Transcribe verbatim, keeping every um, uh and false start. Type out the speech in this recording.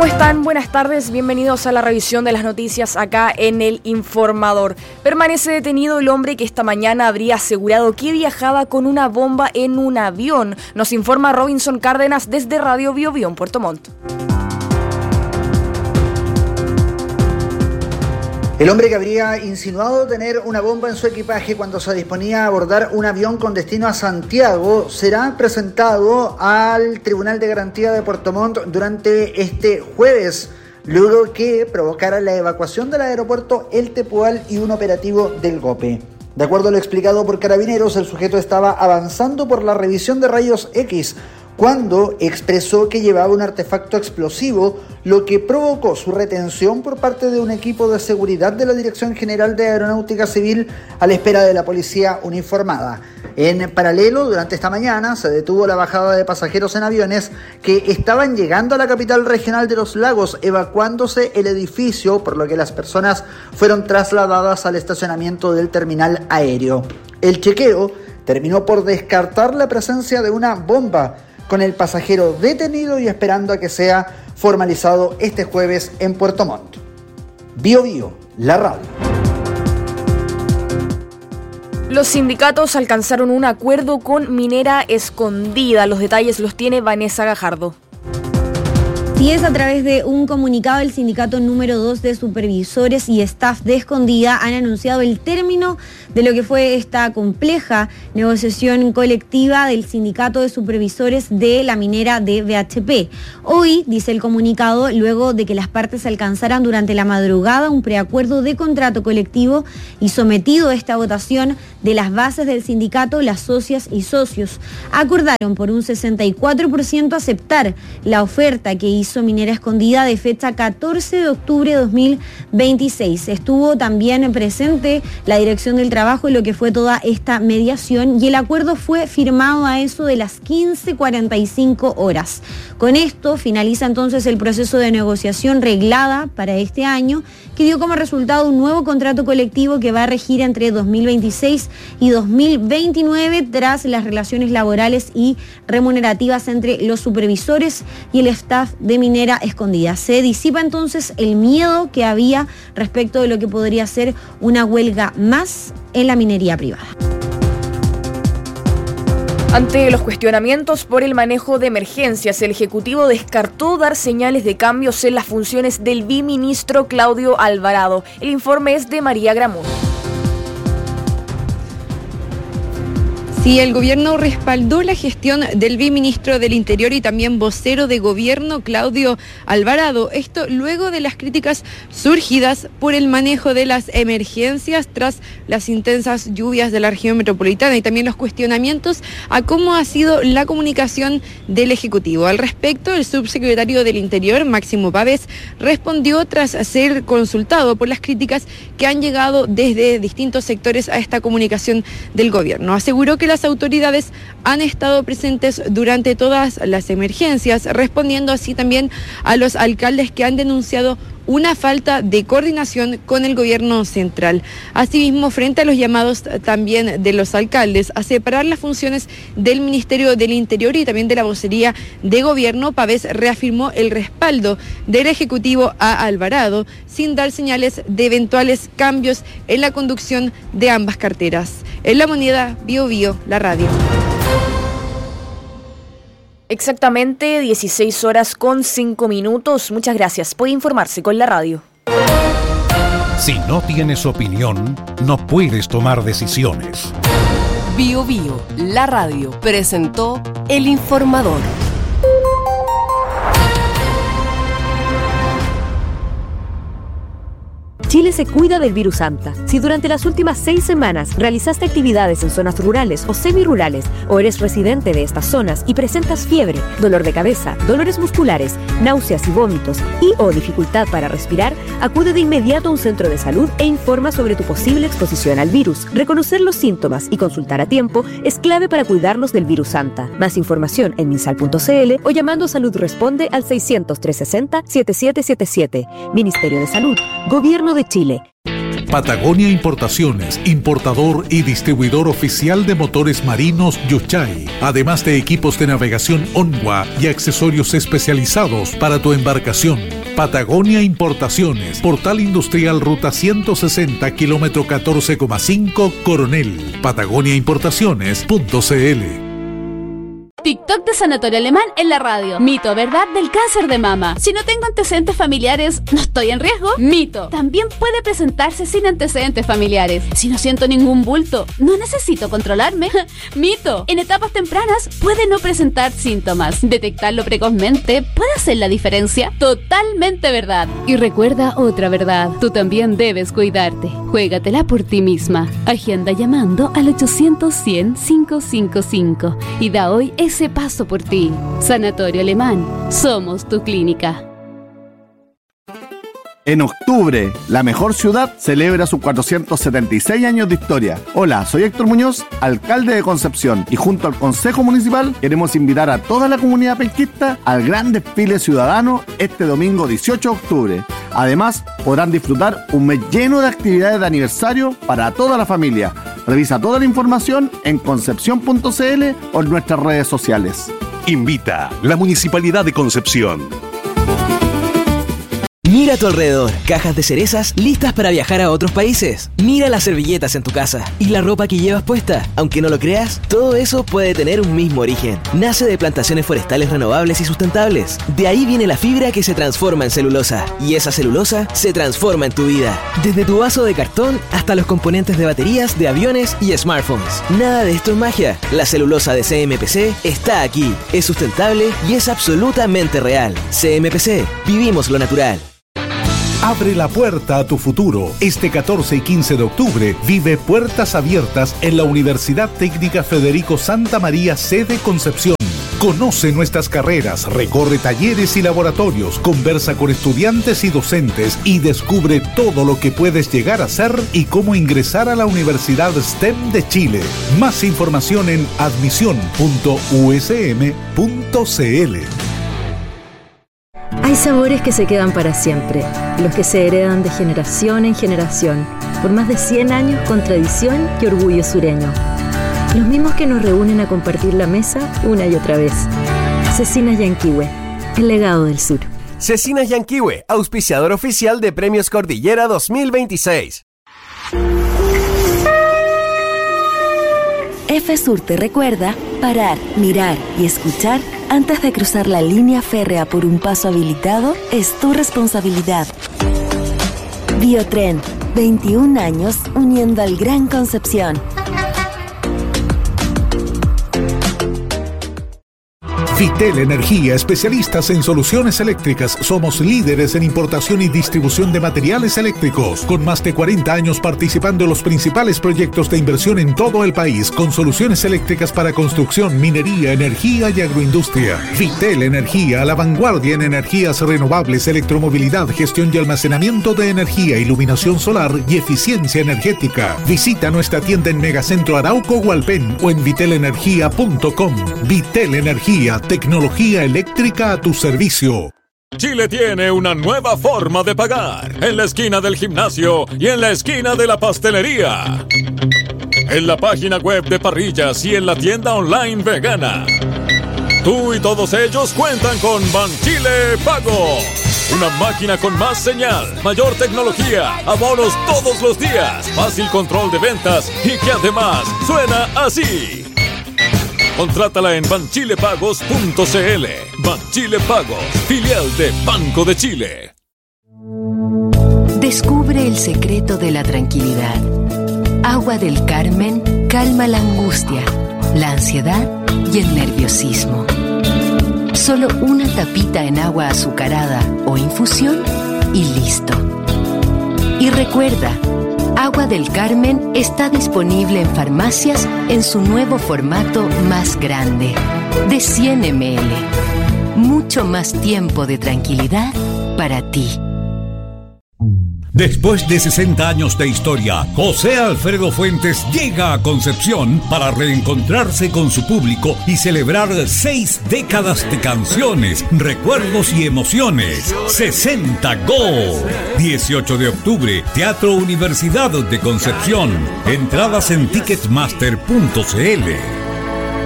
¿Cómo están? Buenas tardes, bienvenidos a la revisión de las noticias acá en El Informador. Permanece detenido el hombre que esta mañana habría asegurado que viajaba con una bomba en un avión. Nos informa Robinson Cárdenas desde Radio Bio Bio en Puerto Montt. El hombre que habría insinuado tener una bomba en su equipaje cuando se disponía a abordar un avión con destino a Santiago será presentado al Tribunal de Garantía de Puerto Montt durante este jueves, luego que provocara la evacuación del aeropuerto El Tepual y un operativo del GOPE. De acuerdo a lo explicado por Carabineros, el sujeto estaba avanzando por la revisión de rayos X cuando expresó que llevaba un artefacto explosivo, lo que provocó su retención por parte de un equipo de seguridad de la Dirección General de Aeronáutica Civil a la espera de la policía uniformada. En paralelo, durante esta mañana se detuvo la bajada de pasajeros en aviones que estaban llegando a la capital regional de Los Lagos, evacuándose el edificio, por lo que las personas fueron trasladadas al estacionamiento del terminal aéreo. El chequeo terminó por descartar la presencia de una bomba, con el pasajero detenido y esperando a que sea formalizado este jueves en Puerto Montt. Bio Bio, la radio. Los sindicatos alcanzaron un acuerdo con Minera Escondida. Los detalles los tiene Vanessa Gajardo. Y es a través de un comunicado del sindicato número dos de supervisores y staff de Escondida han anunciado el término de lo que fue esta compleja negociación colectiva del sindicato de supervisores de la minera de B H P. Hoy, dice el comunicado, luego de que las partes alcanzaran durante la madrugada un preacuerdo de contrato colectivo y sometido a esta votación de las bases del sindicato, las socias y socios acordaron por un sesenta y cuatro por ciento aceptar la oferta que hizo Minera Escondida de fecha catorce de octubre de dos mil veintiséis. Estuvo también presente la Dirección del Trabajo en lo que fue toda esta mediación y el acuerdo fue firmado a eso de las quince cuarenta y cinco horas. Con esto finaliza entonces el proceso de negociación reglada para este año, que dio como resultado un nuevo contrato colectivo que va a regir entre dos mil veintiséis y dos mil veintinueve tras las relaciones laborales y remunerativas entre los supervisores y el staff de Minera Escondida. Se disipa entonces el miedo que había respecto de lo que podría ser una huelga más en la minería privada. Ante los cuestionamientos por el manejo de emergencias, el Ejecutivo descartó dar señales de cambios en las funciones del viceministro Claudio Alvarado. El informe es de María Gramuz. Sí, el gobierno respaldó la gestión del viceministro del Interior y también vocero de gobierno, Claudio Alvarado. Esto luego de las críticas surgidas por el manejo de las emergencias tras las intensas lluvias de la región metropolitana y también los cuestionamientos a cómo ha sido la comunicación del Ejecutivo. Al respecto, el subsecretario del Interior, Máximo Pavés, respondió tras ser consultado por las críticas que han llegado desde distintos sectores a esta comunicación del gobierno. Aseguró que las autoridades han estado presentes durante todas las emergencias, respondiendo así también a los alcaldes que han denunciado una falta de coordinación con el gobierno central. Asimismo, frente a los llamados también de los alcaldes a separar las funciones del Ministerio del Interior y también de la vocería de gobierno, Pavés reafirmó el respaldo del Ejecutivo a Alvarado, sin dar señales de eventuales cambios en la conducción de ambas carteras. En La Moneda, Bio Bio, la radio. Exactamente dieciséis horas con cinco minutos. Muchas gracias. Puede informarse con la radio. Si no tienes opinión, no puedes tomar decisiones. Bio Bio, la radio, presentó El Informador. Chile se cuida del virus Anta. Si durante las últimas seis semanas realizaste actividades en zonas rurales o semirurales o eres residente de estas zonas y presentas fiebre, dolor de cabeza, dolores musculares, náuseas y vómitos y o dificultad para respirar, acude de inmediato a un centro de salud e informa sobre tu posible exposición al virus. Reconocer los síntomas y consultar a tiempo es clave para cuidarnos del virus Anta. Más información en minsal punto c l o llamando a Salud Responde al seiscientos, trescientos sesenta, setenta y siete setenta y siete. Ministerio de Salud, Gobierno de Chile. Patagonia Importaciones, importador y distribuidor oficial de motores marinos Yuchay, además de equipos de navegación Onwa y accesorios especializados para tu embarcación. Patagonia Importaciones, Portal Industrial Ruta ciento sesenta, kilómetro catorce coma cinco, Coronel. Patagonia Importaciones punto cl. TikTok de Sanatorio Alemán en la radio. Mito, ¿verdad? Del cáncer de mama. Si no tengo antecedentes familiares, ¿no estoy en riesgo? Mito. También puede presentarse sin antecedentes familiares. Si no siento ningún bulto, ¿no necesito controlarme? Mito. En etapas tempranas puede no presentar síntomas. Detectarlo precozmente puede hacer la diferencia. Totalmente verdad. Y recuerda otra verdad. Tú también debes cuidarte. Juégatela por ti misma. Agenda llamando al ochocientos, cien, quinientos cincuenta y cinco y da hoy ese paso por ti. Sanatorio Alemán, somos tu clínica. En octubre, la mejor ciudad celebra sus cuatrocientos setenta y seis años de historia. Hola, soy Héctor Muñoz, alcalde de Concepción, y junto al Consejo Municipal queremos invitar a toda la comunidad penquista al gran desfile ciudadano este domingo dieciocho de octubre. Además, podrán disfrutar un mes lleno de actividades de aniversario para toda la familia. Revisa toda la información en concepción punto cl o en nuestras redes sociales. Invita la Municipalidad de Concepción. Mira a tu alrededor, cajas de cerezas listas para viajar a otros países. Mira las servilletas en tu casa y la ropa que llevas puesta. Aunque no lo creas, todo eso puede tener un mismo origen. Nace de plantaciones forestales renovables y sustentables. De ahí viene la fibra que se transforma en celulosa. Y esa celulosa se transforma en tu vida. Desde tu vaso de cartón hasta los componentes de baterías, de aviones y smartphones. Nada de esto es magia. La celulosa de C M P C está aquí. Es sustentable y es absolutamente real. C M P C, vivimos lo natural. Abre la puerta a tu futuro. Este catorce y quince de octubre vive Puertas Abiertas en la Universidad Técnica Federico Santa María, sede Concepción. Conoce nuestras carreras, recorre talleres y laboratorios, conversa con estudiantes y docentes y descubre todo lo que puedes llegar a ser y cómo ingresar a la Universidad S T E M de Chile. Más información en admisión punto u s m punto c l. Hay sabores que se quedan para siempre, los que se heredan de generación en generación, por más de cien años con tradición y orgullo sureño. Los mismos que nos reúnen a compartir la mesa una y otra vez. Cecinas Yanquihue, el legado del sur. Cecinas Yanquihue, auspiciador oficial de Premios Cordillera dos mil veintiséis. F-Sur te recuerda parar, mirar y escuchar antes de cruzar la línea férrea por un paso habilitado es tu responsabilidad. Biotren, veintiún años uniendo al Gran Concepción. Vitel Energía, especialistas en soluciones eléctricas. Somos líderes en importación y distribución de materiales eléctricos, con más de cuarenta años participando en los principales proyectos de inversión en todo el país, con soluciones eléctricas para construcción, minería, energía y agroindustria. Vitel Energía, a la vanguardia en energías renovables, electromovilidad, gestión y almacenamiento de energía, iluminación solar y eficiencia energética. Visita nuestra tienda en Megacentro Arauco Hualpén o en vitel energía punto com. Vitel Energía, tecnología eléctrica a tu servicio. Chile tiene una nueva forma de pagar, en la esquina del gimnasio y en la esquina de la pastelería, en la página web de parrillas y en la tienda online vegana. Tú y todos ellos cuentan con Banchile Pago, una máquina con más señal, mayor tecnología, abonos todos los días, fácil control de ventas y que además suena así. Contrátala en banchile pagos punto c l. Banchile Pagos, filial de Banco de Chile. Descubre el secreto de la tranquilidad. Agua del Carmen calma la angustia, la ansiedad y el nerviosismo. Solo una tapita en agua azucarada o infusión y listo. Y recuerda, Agua del Carmen está disponible en farmacias en su nuevo formato más grande, de cien mililitros. Mucho más tiempo de tranquilidad para ti. Después de sesenta años de historia, José Alfredo Fuentes llega a Concepción para reencontrarse con su público y celebrar seis décadas de canciones, recuerdos y emociones. sesenta Go. dieciocho de octubre, Teatro Universidad de Concepción. Entradas en ticketmaster punto c l.